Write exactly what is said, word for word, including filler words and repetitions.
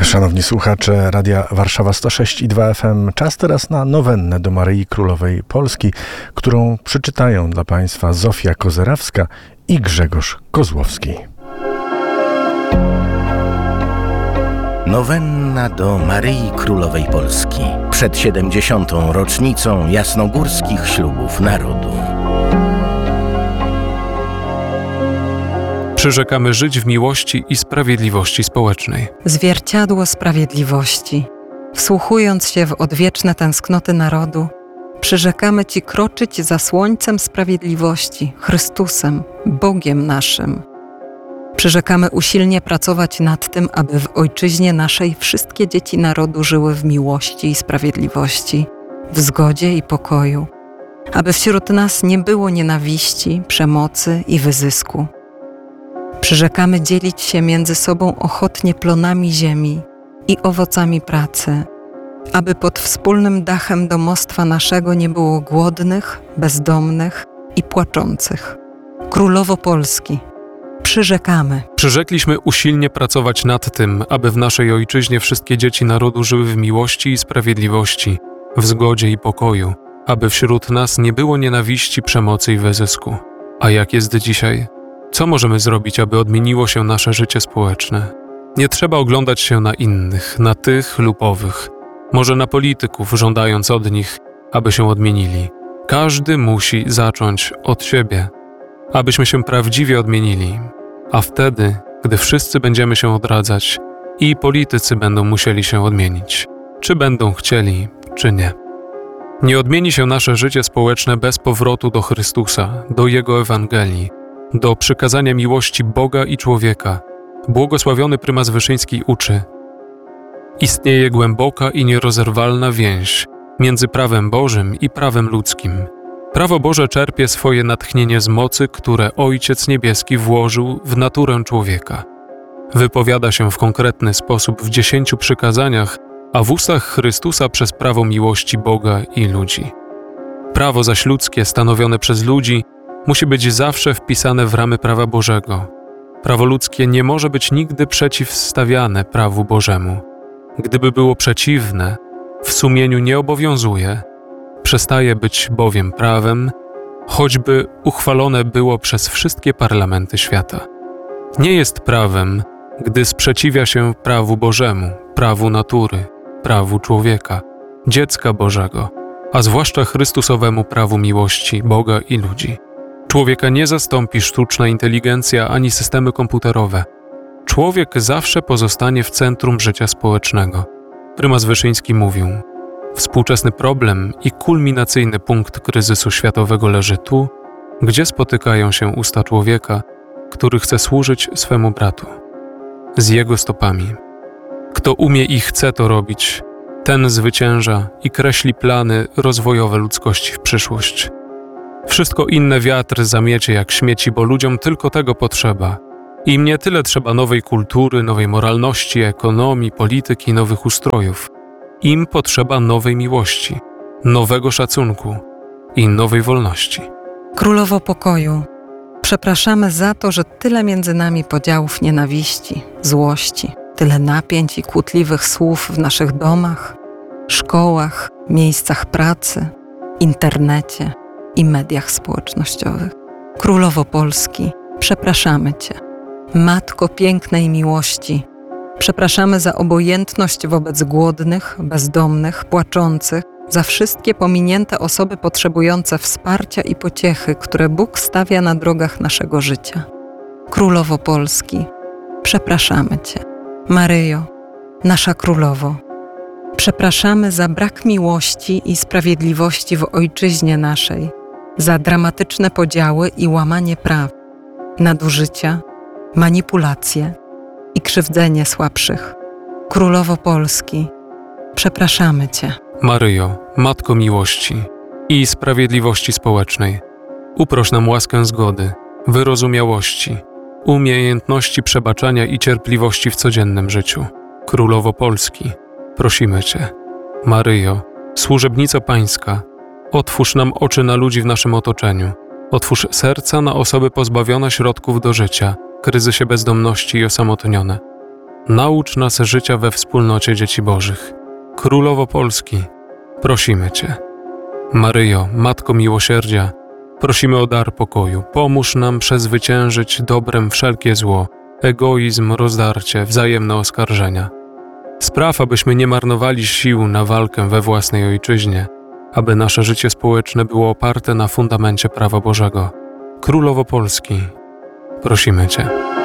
Szanowni słuchacze Radia Warszawa sto sześć i dwa F M, czas teraz na nowennę do Maryi Królowej Polski, którą przeczytają dla Państwa Zofia Kozerawska i Grzegorz Kozłowski. Nowenna do Maryi Królowej Polski przed siedemdziesiątą rocznicą jasnogórskich ślubów narodu. Przyrzekamy żyć w miłości i sprawiedliwości społecznej. Zwierciadło sprawiedliwości. Wsłuchując się w odwieczne tęsknoty narodu, przyrzekamy Ci kroczyć za słońcem sprawiedliwości, Chrystusem, Bogiem naszym. Przyrzekamy usilnie pracować nad tym, aby w ojczyźnie naszej wszystkie dzieci narodu żyły w miłości i sprawiedliwości, w zgodzie i pokoju, aby wśród nas nie było nienawiści, przemocy i wyzysku. Przyrzekamy dzielić się między sobą ochotnie plonami ziemi i owocami pracy, aby pod wspólnym dachem domostwa naszego nie było głodnych, bezdomnych i płaczących. Królowo Polski, przyrzekamy. Przyrzekliśmy usilnie pracować nad tym, aby w naszej ojczyźnie wszystkie dzieci narodu żyły w miłości i sprawiedliwości, w zgodzie i pokoju, aby wśród nas nie było nienawiści, przemocy i wyzysku. A jak jest dzisiaj? Co możemy zrobić, aby odmieniło się nasze życie społeczne? Nie trzeba oglądać się na innych, na tych lub owych, może na polityków, żądając od nich, aby się odmienili. Każdy musi zacząć od siebie, abyśmy się prawdziwie odmienili. A wtedy, gdy wszyscy będziemy się odradzać, i politycy będą musieli się odmienić, czy będą chcieli, czy nie. Nie odmieni się nasze życie społeczne bez powrotu do Chrystusa, do Jego Ewangelii, do przykazania miłości Boga i człowieka. Błogosławiony prymas Wyszyński uczy: istnieje głęboka i nierozerwalna więź między prawem Bożym i prawem ludzkim. Prawo Boże czerpie swoje natchnienie z mocy, które Ojciec Niebieski włożył w naturę człowieka. Wypowiada się w konkretny sposób w dziesięciu przykazaniach, a w ustach Chrystusa przez prawo miłości Boga i ludzi. Prawo zaś ludzkie stanowione przez ludzi musi być zawsze wpisane w ramy prawa Bożego. Prawo ludzkie nie może być nigdy przeciwstawiane prawu Bożemu. Gdyby było przeciwne, w sumieniu nie obowiązuje, przestaje być bowiem prawem, choćby uchwalone było przez wszystkie parlamenty świata. Nie jest prawem, gdy sprzeciwia się prawu Bożemu, prawu natury, prawu człowieka, dziecka Bożego, a zwłaszcza Chrystusowemu prawu miłości Boga i ludzi. Człowieka nie zastąpi sztuczna inteligencja ani systemy komputerowe. Człowiek zawsze pozostanie w centrum życia społecznego. Prymas Wyszyński mówił: współczesny problem i kulminacyjny punkt kryzysu światowego leży tu, gdzie spotykają się usta człowieka, który chce służyć swemu bratu. Z jego stopami. Kto umie i chce to robić, ten zwycięża i kreśli plany rozwojowe ludzkości w przyszłość. Wszystko inne wiatr zamiecie jak śmieci, bo ludziom tylko tego potrzeba. Im nie tyle trzeba nowej kultury, nowej moralności, ekonomii, polityki, nowych ustrojów. Im potrzeba nowej miłości, nowego szacunku i nowej wolności. Królowo Pokoju, przepraszamy za to, że tyle między nami podziałów nienawiści, złości, tyle napięć i kłótliwych słów w naszych domach, szkołach, miejscach pracy, internecie i mediach społecznościowych. Królowo Polski, przepraszamy Cię. Matko pięknej miłości, przepraszamy za obojętność wobec głodnych, bezdomnych, płaczących, za wszystkie pominięte osoby potrzebujące wsparcia i pociechy, które Bóg stawia na drogach naszego życia. Królowo Polski, przepraszamy Cię. Maryjo, nasza Królowo, przepraszamy za brak miłości i sprawiedliwości w ojczyźnie naszej, za dramatyczne podziały i łamanie praw, nadużycia, manipulacje i krzywdzenie słabszych. Królowo Polski, przepraszamy Cię. Maryjo, Matko miłości i sprawiedliwości społecznej, uproś nam łaskę zgody, wyrozumiałości, umiejętności przebaczania i cierpliwości w codziennym życiu. Królowo Polski, prosimy Cię. Maryjo, służebnico Pańska, otwórz nam oczy na ludzi w naszym otoczeniu, otwórz serca na osoby pozbawione środków do życia, kryzysie bezdomności i osamotnione. Naucz nas życia we wspólnocie dzieci Bożych. Królowo Polski, prosimy Cię. Maryjo, Matko Miłosierdzia, prosimy o dar pokoju. Pomóż nam przezwyciężyć dobrem wszelkie zło, egoizm, rozdarcie, wzajemne oskarżenia. Spraw, abyśmy nie marnowali sił na walkę we własnej ojczyźnie, aby nasze życie społeczne było oparte na fundamencie prawa Bożego. Królowo Polski, prosimy Cię.